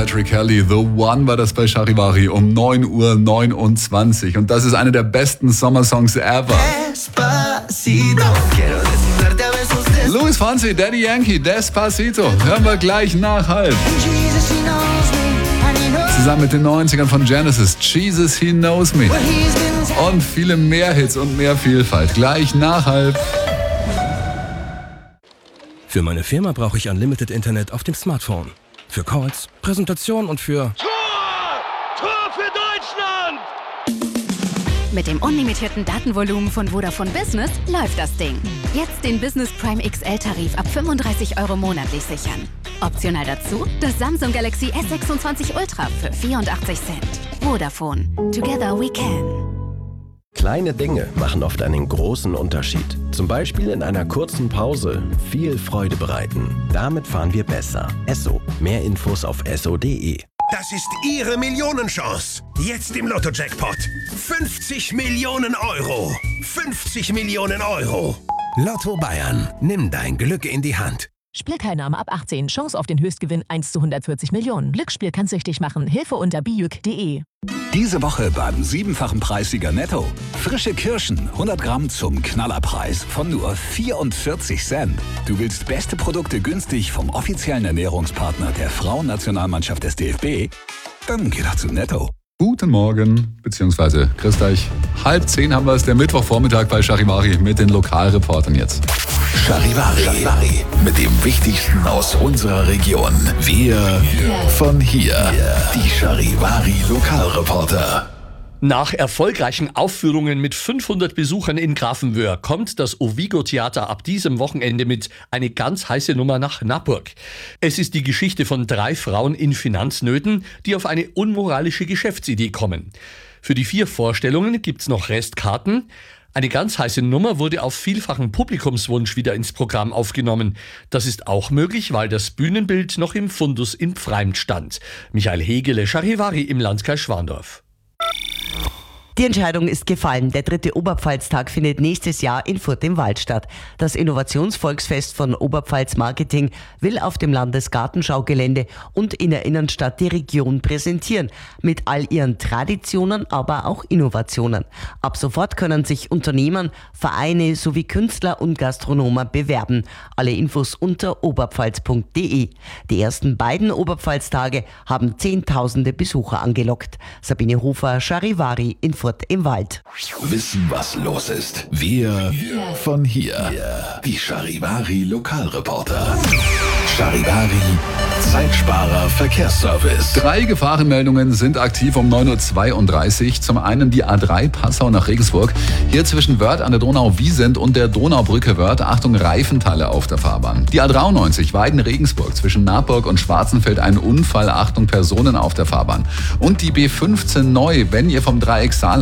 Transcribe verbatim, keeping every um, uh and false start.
Patrick Kelly. The One war das bei Charivari um neun Uhr neunundzwanzig. Und das ist einer der besten Sommersongs ever. Luis Fonsi, Daddy Yankee, Despacito. Hören wir gleich nach halb. Zusammen mit den neunzigern von Genesis, Jesus, He Knows Me. Und viele mehr Hits und mehr Vielfalt. Gleich nach halb. Für meine Firma brauche ich Unlimited Internet auf dem Smartphone. Für Calls, Präsentationen und für... Tor! Tor für Deutschland! Mit dem unlimitierten Datenvolumen von Vodafone Business läuft das Ding. Jetzt den Business Prime X L-Tarif ab fünfunddreißig Euro monatlich sichern. Optional dazu das Samsung Galaxy S sechsundzwanzig Ultra für vierundachtzig Cent. Vodafone. Together we can. Kleine Dinge machen oft einen großen Unterschied. Zum Beispiel in einer kurzen Pause viel Freude bereiten. Damit fahren wir besser. Esso. Mehr Infos auf esso punkt de. Das ist Ihre Millionenchance. Jetzt im Lotto-Jackpot. fünfzig Millionen Euro. fünfzig Millionen Euro. Lotto Bayern. Nimm dein Glück in die Hand. Spielteilnahme ab achtzehn. Chance auf den Höchstgewinn eins zu hundertvierzig Millionen. Glücksspiel kann süchtig machen. Hilfe unter bijuk punkt de. Diese Woche beim siebenfachen Preissieger Netto. Frische Kirschen, hundert Gramm zum Knallerpreis von nur vierundvierzig Cent. Du willst beste Produkte günstig vom offiziellen Ernährungspartner der Frauennationalmannschaft des D F B? Dann geh doch zu Netto. Guten Morgen, beziehungsweise grüßt euch. Halb zehn haben wir es, der Mittwochvormittag bei Charivari mit den Lokalreportern jetzt. Charivari, Charivari mit dem Wichtigsten aus unserer Region. Wir von hier. Die Charivari Lokalreporter. Nach erfolgreichen Aufführungen mit fünfhundert Besuchern in Grafenwöhr kommt das Ovigo-Theater ab diesem Wochenende mit Eine ganz heiße Nummer nach Naburg. Es ist die Geschichte von drei Frauen in Finanznöten, die auf eine unmoralische Geschäftsidee kommen. Für die vier Vorstellungen gibt's noch Restkarten. Eine ganz heiße Nummer wurde auf vielfachen Publikumswunsch wieder ins Programm aufgenommen. Das ist auch möglich, weil das Bühnenbild noch im Fundus in Pfreimd stand. Michael Hegele, Charivari im Landkreis Schwandorf. Die Entscheidung ist gefallen. Der dritte Oberpfalztag findet nächstes Jahr in Furth im Wald statt. Das Innovationsvolksfest von Oberpfalz Marketing will auf dem Landesgartenschaugelände und in der Innenstadt die Region präsentieren. Mit all ihren Traditionen, aber auch Innovationen. Ab sofort können sich Unternehmen, Vereine sowie Künstler und Gastronomen bewerben. Alle Infos unter oberpfalz punkt de. Die ersten beiden Oberpfalztage haben Zehntausende Besucher angelockt. Sabine Hofer, Charivari in Furth im Wald. Wissen, was los ist. Wir von hier. Die Charivari Lokalreporter. Charivari Zeitsparer Verkehrsservice. Drei Gefahrenmeldungen sind aktiv um neun Uhr zweiunddreißig. Zum einen die A drei Passau nach Regensburg. Hier zwischen Wörth an der Donau-Wiesent und der Donaubrücke Wörth. Achtung, Reifenteile auf der Fahrbahn. Die A dreiundneunzig Weiden-Regensburg zwischen Marburg und Schwarzenfeld. Ein Unfall. Achtung, Personen auf der Fahrbahn. Und die B fünfzehn neu, wenn ihr vom Dreieck Saal